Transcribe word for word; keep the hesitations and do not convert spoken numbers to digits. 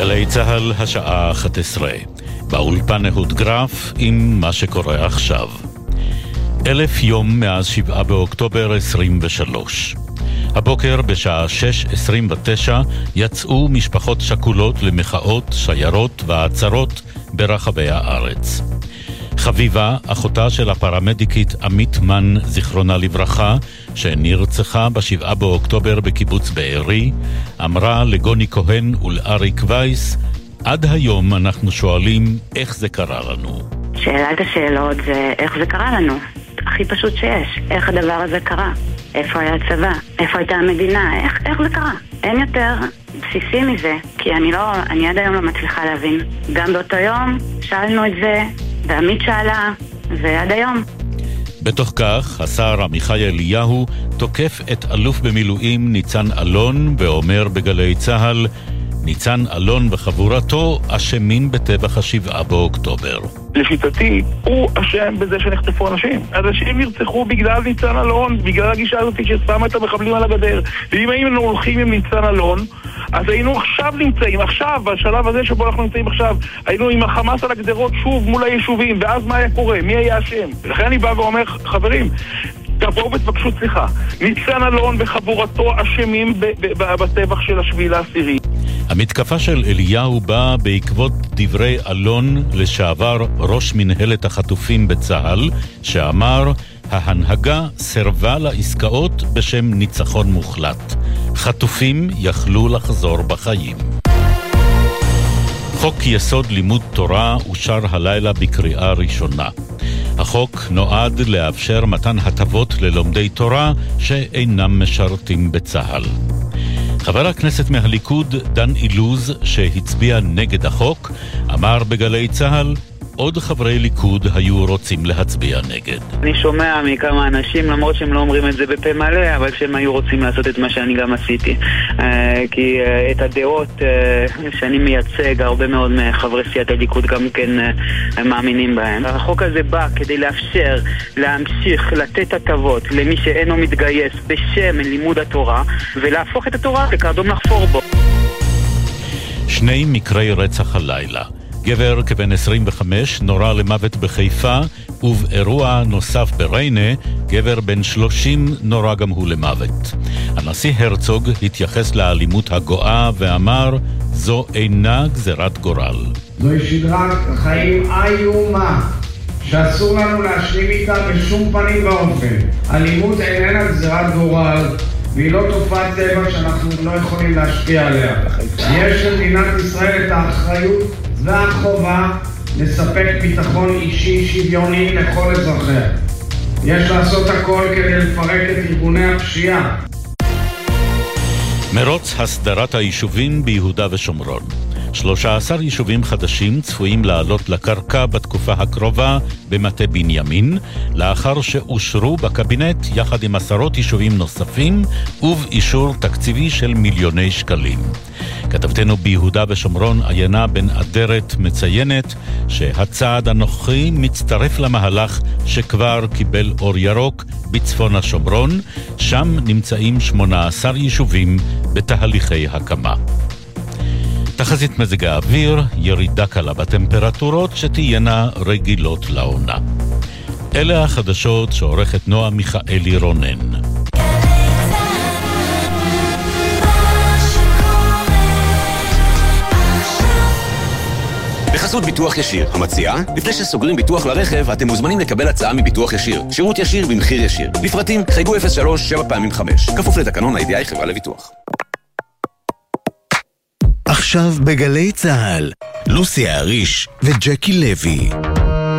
גלי צהל, השעה אחת עשרה. באולפן אהוד גרף עם מה שקורה עכשיו. אלף יום מאז שבעה באוקטובר עשרים ושלוש. הבוקר בשעה שש עשרים ותשע יצאו משפחות שכולות למחאות, שיירות ועצרות ברחבי הארץ. חביבה, אחותה של הפרמדיקית עמית מן, זיכרונה לברכה, שנרצחה בשבעה באוקטובר בקיבוץ בארי, אמרה לגוני כהן ולאריק וייס, עד היום אנחנו שואלים איך זה קרה לנו. שאלת השאלות זה איך זה קרה לנו. הכי פשוט שיש. איך הדבר הזה קרה? איפה היה הצבא? איפה הייתה המדינה? איך, איך זה קרה? אין יותר בסיסי מזה, כי אני לא, אני עד היום לא מצליחה להבין. גם באותו יום שאלנו את זה, ועמית שאלה, ועד היום. בתוך כך, השר עמיחי אליהו תוקף את אלוף במילואים ניצן אלון ואומר בגלי צהל, ניצן אלון וחבורתו אשמים בטבח השבעה באוקטובר. לשיטתי, הוא אשם בזה שנחטפו אנשים. אנשים נרצחו בגלל ניצן אלון, בגלל הגישה הזאת ששמה את המחבלים על הגדר. ואם היינו הולכים עם ניצן אלון, אז היינו עכשיו נמצאים, עכשיו, בשלב הזה שבו אנחנו נמצאים עכשיו, היינו עם החמאס על הגדרות שוב מול היישובים, ואז מה היה קורה? מי היה אשם? ולכן אני בא ואומר, חברים, תבואו ותבקשו סליחה. ניצן אלון וחבורתו אשמים בטבח של השביעי לעשירי. המתקפה של אליהו באה בעקבות דברי אלון לשעבר ראש מנהלת החטופים בצהל, שאמר, ההנהגה סרבה לעסקאות בשם ניצחון מוחלט. חטופים יכלו לחזור בחיים. חוק יסוד לימוד תורה אושר הלילה בקריאה ראשונה. החוק נועד לאפשר מתן הטבות ללומדי תורה שאינם משרתים בצהל. חבר הכנסת מהליכוד דן אילוז, שהצביע נגד החוק, אמר בגלי צהל, עוד חברי ליכוד היו רוצים להצביע נגד. אני שומע מכמה אנשים, למרות שהם לא אומרים את זה בפה מלא, אבל שהם היו רוצים לעשות את מה שאני גם עשיתי. כי את הדעות שאני מייצג, הרבה מאוד מחברי סיעת הליכוד גם כן מאמינים בהם. החוק הזה בא כדי לאפשר, להמשיך, לתת הטבות למי שאינו מתגייס בשם לימוד התורה, ולהפוך את התורה לקרדום לחפור בו. שני מקרי רצח הלילה. גבר כבן עשרים וחמש נורה למוות בחיפה, ובאירוע נוסף בריינה, גבר בן שלושים נורה גם הוא למוות. הנשיא הרצוג התייחס לאלימות הגואה ואמר, זו אינה גזירת גורל. זוהי שדרת חיים איומה, שאסור לנו להשלים איתה בשום פנים ואופן. אלימות איננה גזירת גורל, והיא לא תופעת טבע שאנחנו לא יכולים להשפיע עליה. יש למדינת ישראל את האחריות והחובה לספק ביטחון אישי שוויוני לכל אזרחיה. יש לעשות הכל כדי לפרק את ארגוני הפשיעה. מרוץ הסדרת היישובים ביהודה ושומרון. שלושה עשר יישובים חדשים צפויים לעלות לקרקע בתקופה הקרובה במטה בנימין, לאחר שאושרו בקבינט יחד עם עשרות יישובים נוספים ובאישור תקציבי של מיליוני שקלים. כתבתנו ביהודה ושומרון עיינה בן אדרת מציינת שהצעד הנוכחי מצטרף למהלך שכבר קיבל אור ירוק בצפון השומרון, שם נמצאים שמונה עשר יישובים בתהליכי הקמה. תחזית מזג האוויר, ירידה קלה בטמפרטורות שתהיינה רגילות לעונה. אלה החדשות שעורכת נועה מיכאלי רונן. בחסות ביטוח ישיר, המציעה, לפני שסוגרים ביטוח לרכב, אתם מוזמנים לקבל הצעה מביטוח ישיר. שירות ישיר במחיר ישיר. לפרטים, חייגו אפס שלוש שבע פעמים חמש. כפוף לתקנון ה-איי די איי חברה לביטוח. עכשיו בגלי צהל, לוסי האריש וג'קי לוי.